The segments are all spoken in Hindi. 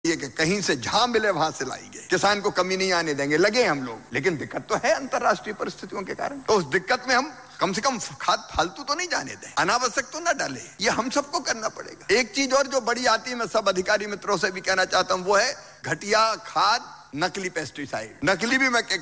ये कि कहीं से जहां मिले वहां से लाएंगे, किसान को कमी नहीं आने देंगे, लगे हम लोग। लेकिन दिक्कत तो है अंतर्राष्ट्रीय परिस्थितियों के कारण, तो उस दिक्कत में हम कम से कम खाद फालतू तो नहीं जाने दें, अनावश्यक तो ना डाले, ये हम सबको करना पड़ेगा। एक चीज और जो बड़ी आती है, मैं सब अधिकारी मित्रों से भी कहना चाहता हूं, वो है घटिया खाद, नकली पेस्टिसाइड। नकली भी मैं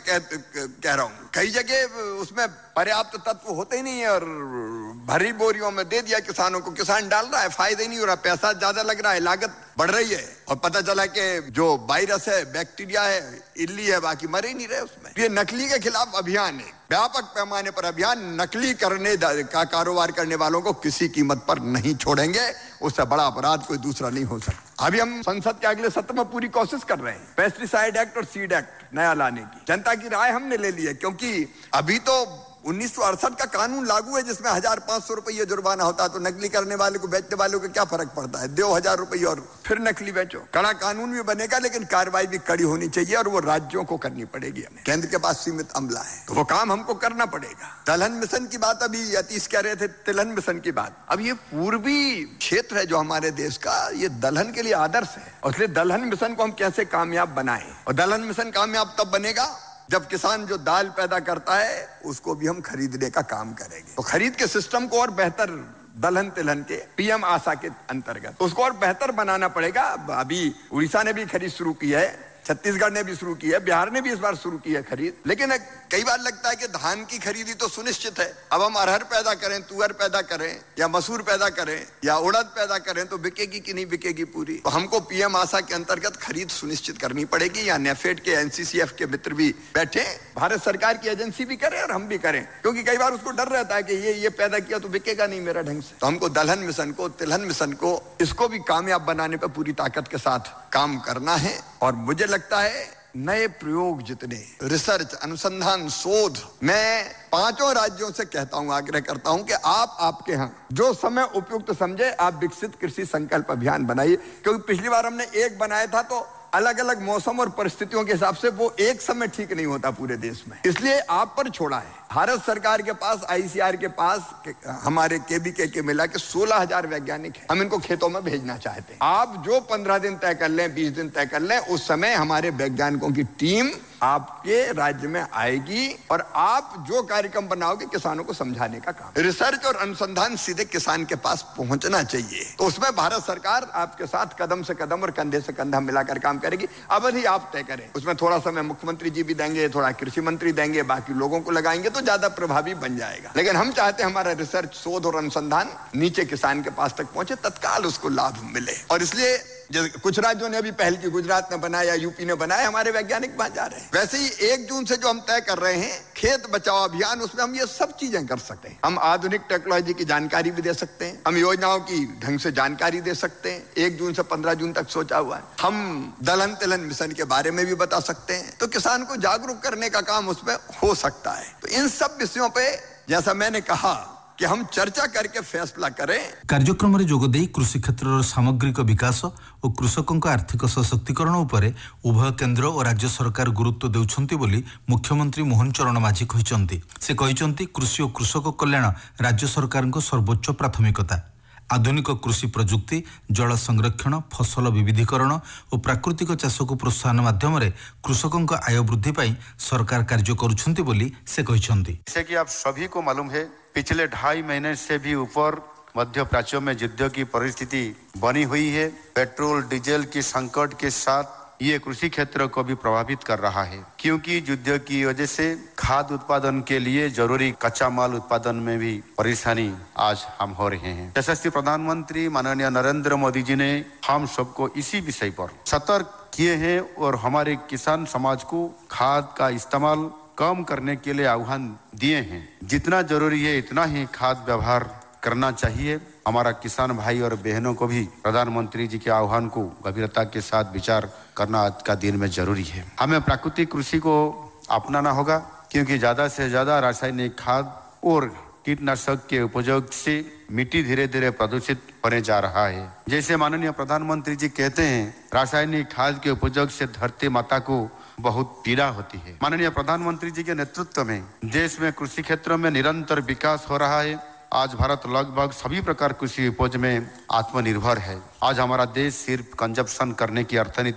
कह रहा हूं, कई जगह उसमें पर्याप्त तत्व होते ही नहीं है और भरी बोरियों में दे दिया किसानों को, किसान डाल रहा है, फायदा ही नहीं हो रहा, पैसा ज्यादा लग रहा है, लागत बढ़ रही है, और पता चला कि जो वायरस है, बैक्टीरिया है, इल्ली है, बाकी मर ही नहीं रहे उसमें। ये नकली के खिलाफ अभियान है, व्यापक पैमाने पर अभियान। नकली करने का कारोबार करने वालों को किसी कीमत पर नहीं छोड़ेंगे, उससे बड़ा अपराध कोई दूसरा नहीं हो सकता। अभी हम संसद के अगले सत्र में पूरी कोशिश कर रहे हैं पेस्टिसाइड एक्ट और सीड एक्ट नया लाने की। जनता की राय हमने ले ली है, क्योंकि अभी तो 1968 का कानून लागू है जिसमें 1500 रुपये जुर्माना होता है, तो नकली करने वाले को, बेचने वालों को क्या फर्क पड़ता है, दो 1000 रुपये और फिर नकली बेचो। कड़ा कानून भी बनेगा, लेकिन कार्रवाई भी कड़ी होनी चाहिए, और वो राज्यों को करनी पड़ेगी। हमें केंद्र के पास सीमित अमला है, तो वो काम हमको करना पड़ेगा। दलहन मिशन की बात अभी अतीश कह रहे थे, तिलहन मिशन की बात। अब ये पूर्वी क्षेत्र है जो हमारे देश का, ये दलहन के लिए आदर्श है, और इसलिए दलहन मिशन को हम कैसे कामयाब बनाएं। और दलहन मिशन कामयाब तब बनेगा जब किसान जो दाल पैदा करता है उसको भी हम खरीदने का काम करेंगे। तो खरीद के सिस्टम को और बेहतर, दलहन तिलहन के पीएम आशा के अंतर्गत उसको और बेहतर बनाना पड़ेगा। अभी उड़ीसा ने भी खरीद शुरू की है, छत्तीसगढ़ ने भी शुरू की है, बिहार ने भी इस बार शुरू की है खरीद। लेकिन कई बार लगता है कि धान की खरीदी तो सुनिश्चित है, अब हम अरहर पैदा करें, तुअर पैदा करें, या मसूर पैदा करें, या उड़द पैदा करें, तो बिकेगी कि नहीं बिकेगी पूरी। तो हमको पीएम आशा के अंतर्गत खरीद सुनिश्चित करनी पड़ेगी, या नेफेड के, एनसीसीएफ के मित्र भी बैठे, भारत सरकार की एजेंसी भी करे और हम भी करें, क्योंकि कई बार उसको डर रहता है कि ये पैदा किया तो बिकेगा नहीं मेरा ढंग से। तो हमको दलहन मिशन को, तिलहन मिशन को, इसको भी कामयाब बनाने पर पूरी ताकत के साथ काम करना है। और मुझे लगता है नए प्रयोग जितने, रिसर्च, अनुसंधान, शोध, मैं 5 राज्यों से कहता हूं, आग्रह करता हूं कि आप आपके यहां जो समय उपयुक्त समझे, आप विकसित कृषि संकल्प अभियान बनाइए। क्योंकि पिछली बार हमने एक बनाया था, तो अलग अलग मौसम और परिस्थितियों के हिसाब से वो एक समय ठीक नहीं होता पूरे देश में, इसलिए आप पर छोड़ा है। भारत सरकार के पास, आईसीआर के पास, हमारे केबीके के मिला के 16,000 वैज्ञानिक हैं। हम इनको खेतों में भेजना चाहते हैं। आप जो 15 दिन तय कर लें, 20 दिन तय कर लें, उस समय हमारे वैज्ञानिकों की टीम आपके राज्य में आएगी, और आप जो कार्यक्रम बनाओगे किसानों को समझाने का काम। रिसर्च और अनुसंधान सीधे किसान के पास पहुंचना चाहिए, तो उसमें भारत सरकार आपके साथ कदम से कदम और कंधे से कंधा मिलाकर काम करेगी। अवधि आप तय करें, उसमें थोड़ा समय मुख्यमंत्री जी भी देंगे, थोड़ा कृषि मंत्री देंगे, बाकी लोगों को लगाएंगे तो ज्यादा प्रभावी बन जाएगा। लेकिन हम चाहते हैं हमारा रिसर्च, शोध और अनुसंधान नीचे किसान के पास तक पहुंचे, तत्काल उसको लाभ मिले। और इसलिए कुछ राज्यों ने अभी पहल की, गुजरात ने बनाया, यूपी ने बनाया, हमारे वैज्ञानिक वहां जा रहे हैं। वैसे ही 1 जून से जो हम तय कर रहे हैं खेत बचाओ अभियान, उसमें हम ये सब चीजें कर सकते हैं। हम आधुनिक टेक्नोलॉजी की जानकारी भी दे सकते हैं, हम योजनाओं की ढंग से जानकारी दे सकते हैं। 1 जून से 15 जून तक सोचा हुआ है। हम दलहन तिलहन मिशन के बारे में भी बता सकते हैं, तो किसान को जागरूक करने का काम उसमें हो सकता है। तो इन सब विषयों पे, जैसा मैंने कहा कि हम चर्चा करके फैसला करें। कार्यक्रम में जोगदे कृषि क्षेत्र सामग्रिक विकास और कृषकों आर्थिक सशक्तिकरण उपरे उभय केंद्र और राज्य सरकार गुरुत्व देउछंती बोली मुख्यमंत्री मोहन चरण माझी कहिसंती। से कहिसंती कृषि और कृषक कल्याण राज्य सरकार को सर्वोच्च प्राथमिकता। आधुनिक कृषि प्रजुक्ति, जल संरक्षण, फसल विविधीकरण और प्राकृतिक चाष को प्रोत्साहन माध्यम कृषकों आय वृद्धि पाई सरकार कार्य करुछंती बोली से कहिसंती। जैसे कि आप सभी को मालूम है, पिछले 2.5 महीने से भी ऊपर मध्य प्राच्यों में युद्ध की परिस्थिति बनी हुई है। पेट्रोल डीजल की संकट के साथ ये कृषि क्षेत्र को भी प्रभावित कर रहा है, क्योंकि युद्ध की वजह से खाद्य उत्पादन के लिए जरूरी कच्चा माल उत्पादन में भी परेशानी आज हम हो रहे हैं। यशस्वी प्रधानमंत्री माननीय नरेंद्र मोदी जी ने हम सबको इसी विषय पर सतर्क किए हैं और हमारे किसान समाज को खाद का इस्तेमाल कम करने के लिए आह्वान दिए हैं। जितना जरूरी है इतना ही खाद व्यवहार करना चाहिए। हमारा किसान भाई और बहनों को भी प्रधानमंत्री जी के आह्वान को गंभीरता के साथ विचार करना आज का दिन में जरूरी है। हमें प्राकृतिक कृषि को अपनाना होगा, क्योंकि ज्यादा से ज्यादा रासायनिक खाद और कीटनाशक के उपयोग से मिट्टी धीरे धीरे प्रदूषित होने जा रहा है। जैसे माननीय प्रधानमंत्री जी कहते हैं, रासायनिक खाद के उपयोग से धरती माता को बहुत पीड़ा होती है। माननीय प्रधानमंत्री जी के नेतृत्व में देश में कृषि क्षेत्र में निरंतर विकास हो रहा है। आज भारत लगभग सभी प्रकार कृषि उपज में आत्मनिर्भर है। आज हमारा देश सिर्फ कंजप्शन करने की अर्थनीति